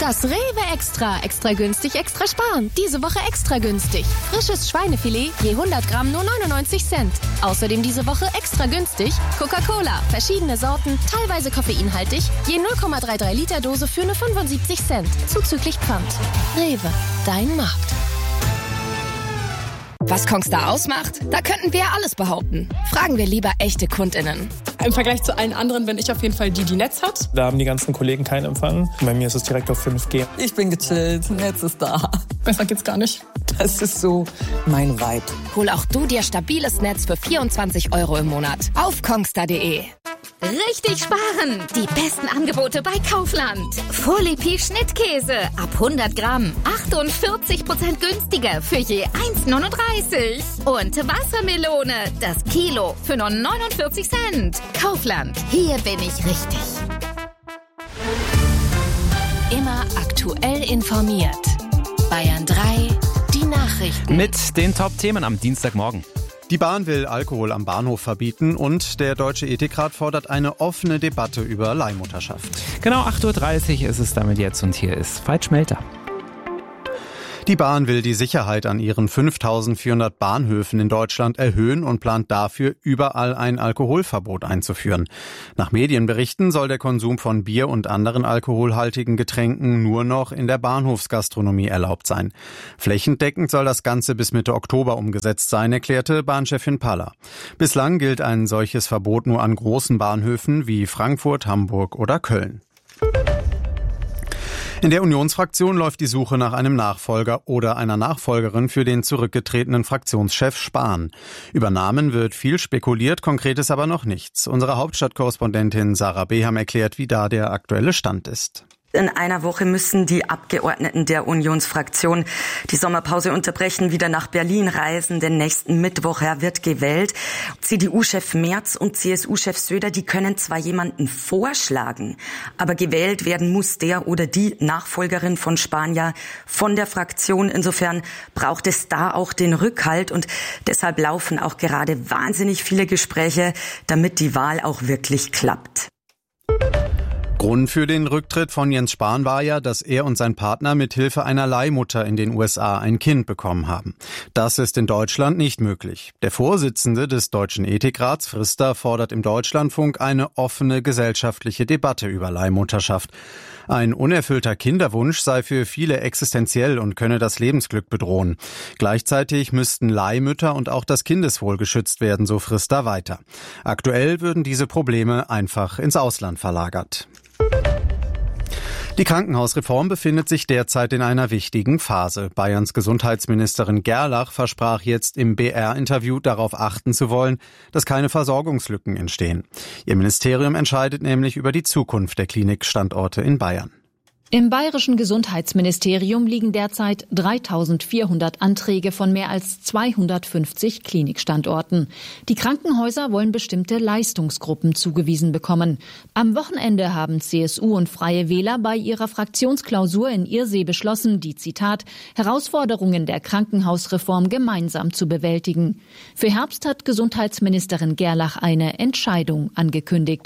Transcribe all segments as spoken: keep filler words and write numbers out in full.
Das Rewe Extra. Extra günstig, extra sparen. Diese Woche extra günstig. Frisches Schweinefilet je hundert Gramm nur neunundneunzig Cent. Außerdem diese Woche extra günstig Coca-Cola. Verschiedene Sorten, teilweise koffeinhaltig. Je null Komma dreiunddreißig Liter Dose für nur fünfundsiebzig Cent. Zuzüglich Pfand. Rewe. Dein Markt. Was Kongstar ausmacht? Da könnten wir alles behaupten. Fragen wir lieber echte KundInnen. Im Vergleich zu allen anderen bin ich auf jeden Fall die, die Netz hat. Da haben die ganzen Kollegen keinen Empfang. Bei mir ist es direkt auf fünf G. Ich bin gechillt, Netz ist da. Besser geht's gar nicht. Das ist so mein Vibe. Hol auch du dir stabiles Netz für vierundzwanzig Euro im Monat auf kongstar punkt de. Richtig sparen! Die besten Angebote bei Kaufland. Vorlepi Schnittkäse ab hundert Gramm. achtundvierzig Prozent günstiger für je eins Komma neununddreißig. Und Wassermelone, das Kilo für nur neunundvierzig Cent. Kaufland, hier bin ich richtig. Immer aktuell informiert. Bayern drei, die Nachrichten. Mit den Top-Themen am Dienstagmorgen. Die Bahn will Alkohol am Bahnhof verbieten und der Deutsche Ethikrat fordert eine offene Debatte über Leihmutterschaft. Genau acht Uhr dreißig ist es damit jetzt und hier ist Veit Schmelter. Die Bahn will die Sicherheit an ihren fünftausendvierhundert Bahnhöfen in Deutschland erhöhen und plant dafür, überall ein Alkoholverbot einzuführen. Nach Medienberichten soll der Konsum von Bier und anderen alkoholhaltigen Getränken nur noch in der Bahnhofsgastronomie erlaubt sein. Flächendeckend soll das Ganze bis Mitte Oktober umgesetzt sein, erklärte Bahnchefin Paller. Bislang gilt ein solches Verbot nur an großen Bahnhöfen wie Frankfurt, Hamburg oder Köln. In der Unionsfraktion läuft die Suche nach einem Nachfolger oder einer Nachfolgerin für den zurückgetretenen Fraktionschef Spahn. Über Namen wird viel spekuliert, Konkretes aber noch nichts. Unsere Hauptstadtkorrespondentin Sarah Beham erklärt, wie da der aktuelle Stand ist. In einer Woche müssen die Abgeordneten der Unionsfraktion die Sommerpause unterbrechen, wieder nach Berlin reisen, denn nächsten Mittwoch wird gewählt. C D U-Chef Merz und C S U-Chef Söder, die können zwar jemanden vorschlagen, aber gewählt werden muss der oder die Nachfolgerin von Spahn ja von der Fraktion. Insofern braucht es da auch den Rückhalt und deshalb laufen auch gerade wahnsinnig viele Gespräche, damit die Wahl auch wirklich klappt. Grund für den Rücktritt von Jens Spahn war ja, dass er und sein Partner mit Hilfe einer Leihmutter in den U S A ein Kind bekommen haben. Das ist in Deutschland nicht möglich. Der Vorsitzende des Deutschen Ethikrats, Frister, fordert im Deutschlandfunk eine offene gesellschaftliche Debatte über Leihmutterschaft. Ein unerfüllter Kinderwunsch sei für viele existenziell und könne das Lebensglück bedrohen. Gleichzeitig müssten Leihmütter und auch das Kindeswohl geschützt werden, so Frister weiter. Aktuell würden diese Probleme einfach ins Ausland verlagert. Die Krankenhausreform befindet sich derzeit in einer wichtigen Phase. Bayerns Gesundheitsministerin Gerlach versprach jetzt im B R-Interview darauf achten zu wollen, dass keine Versorgungslücken entstehen. Ihr Ministerium entscheidet nämlich über die Zukunft der Klinikstandorte in Bayern. Im bayerischen Gesundheitsministerium liegen derzeit dreitausendvierhundert Anträge von mehr als zweihundertfünfzig Klinikstandorten. Die Krankenhäuser wollen bestimmte Leistungsgruppen zugewiesen bekommen. Am Wochenende haben C S U und Freie Wähler bei ihrer Fraktionsklausur in Irsee beschlossen, die, Zitat, Herausforderungen der Krankenhausreform gemeinsam zu bewältigen. Für Herbst hat Gesundheitsministerin Gerlach eine Entscheidung angekündigt.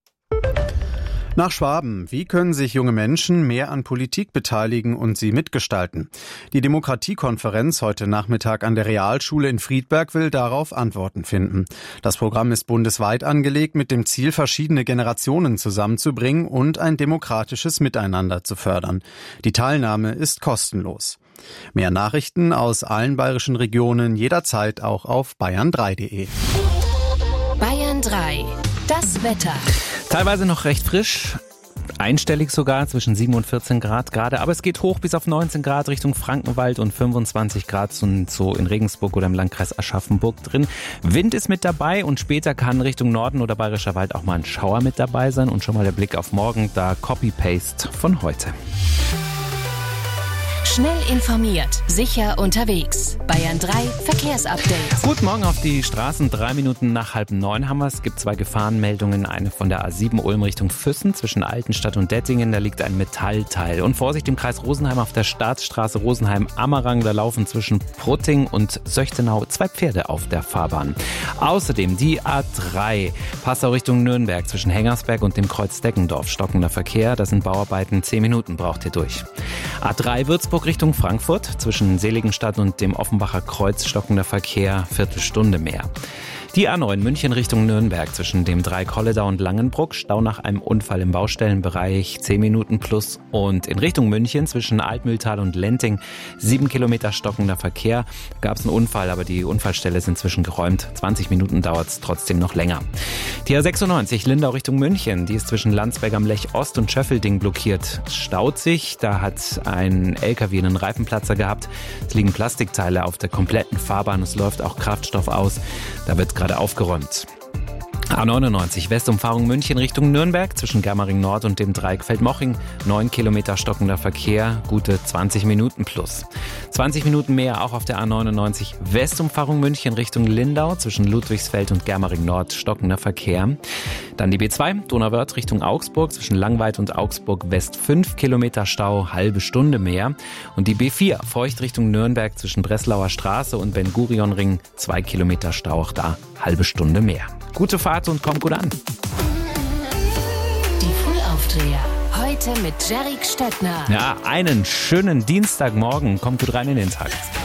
Nach Schwaben. Wie können sich junge Menschen mehr an Politik beteiligen und sie mitgestalten? Die Demokratiekonferenz heute Nachmittag an der Realschule in Friedberg will darauf Antworten finden. Das Programm ist bundesweit angelegt mit dem Ziel, verschiedene Generationen zusammenzubringen und ein demokratisches Miteinander zu fördern. Die Teilnahme ist kostenlos. Mehr Nachrichten aus allen bayerischen Regionen jederzeit auch auf bayern drei punkt de. Bayern drei. Das Wetter. Teilweise noch recht frisch, einstellig sogar, zwischen sieben und vierzehn Grad gerade. Aber es geht hoch bis auf neunzehn Grad Richtung Frankenwald und fünfundzwanzig Grad sind so in Regensburg oder im Landkreis Aschaffenburg drin. Wind ist mit dabei und später kann Richtung Norden oder Bayerischer Wald auch mal ein Schauer mit dabei sein. Und schon mal der Blick auf morgen, da Copy-Paste von heute. Schnell informiert, sicher unterwegs. Bayern drei Verkehrsupdate. Guten Morgen auf die Straßen. Drei Minuten nach halb neun haben wir es. Es gibt zwei Gefahrenmeldungen. Eine von der A sieben Ulm Richtung Füssen zwischen Altenstadt und Dettingen. Da liegt ein Metallteil. Und Vorsicht im Kreis Rosenheim auf der Staatsstraße Rosenheim-Ammerang. Da laufen zwischen Prutting und Söchtenau zwei Pferde auf der Fahrbahn. Außerdem die A drei Passau Richtung Nürnberg zwischen Hengersberg und dem Kreuz Deckendorf. Stockender Verkehr. Das sind Bauarbeiten. Zehn Minuten braucht ihr durch. A drei Würzburg Richtung Frankfurt zwischen Seligenstadt und dem Offenbacher Kreuz. Stockender Verkehr. Viertelstunde mehr. Die A neun München Richtung Nürnberg zwischen dem drei Kolledau und Langenbruck. Stau nach einem Unfall im Baustellenbereich, zehn Minuten plus. Und in Richtung München zwischen Altmühltal und Lenting sieben Kilometer stockender Verkehr. Gab es einen Unfall, aber die Unfallstelle ist inzwischen geräumt. zwanzig Minuten dauert es trotzdem noch länger. Die A sechsundneunzig Lindau Richtung München. Die ist zwischen Landsberg am Lech Ost und Schöffelding blockiert. Es staut sich. Da hat ein L K W einen Reifenplatzer gehabt. Es liegen Plastikteile auf der kompletten Fahrbahn. Es läuft auch Kraftstoff aus. Da wird gerade aufgeräumt. A neunundneunzig Westumfahrung München Richtung Nürnberg zwischen Germering Nord und dem Dreieck Feldmoching. neun Kilometer stockender Verkehr, gute zwanzig Minuten plus. zwanzig Minuten mehr auch auf der A neunundneunzig Westumfahrung München Richtung Lindau zwischen Ludwigsfeld und Germering Nord stockender Verkehr. Dann die B zwei Donauwörth Richtung Augsburg zwischen Langweid und Augsburg West fünf Kilometer Stau, halbe Stunde mehr. Und die B vier Feucht Richtung Nürnberg zwischen Breslauer Straße und Ben-Gurion-Ring zwei Kilometer Stau, auch da halbe Stunde mehr. Gute Fahrt und kommt gut an. Die Frühaufdreher. Heute mit Jerrik Stettner. Ja, einen schönen Dienstagmorgen. Kommt gut rein in den Tag.